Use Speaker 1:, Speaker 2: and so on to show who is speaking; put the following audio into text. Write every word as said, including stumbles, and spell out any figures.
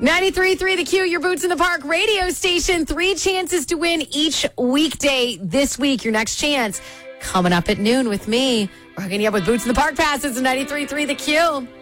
Speaker 1: ninety-three point three The Q, your Boots in the Park radio station. Three chances to win each weekday this week. Your next chance coming up at noon with me. We're hooking you up with Boots in the Park passes at ninety-three point three The Q.